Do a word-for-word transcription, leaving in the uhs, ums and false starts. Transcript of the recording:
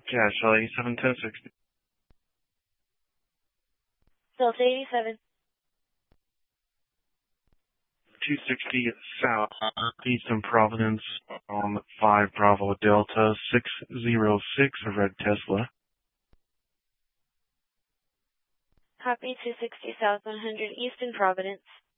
Yeah, Shell eighty-seven ten sixty. Delta eighty-seven. two sixty South, Eastern Providence on five Bravo Delta six zero six, a red Tesla. Copy two sixty South one hundred Eastern Providence.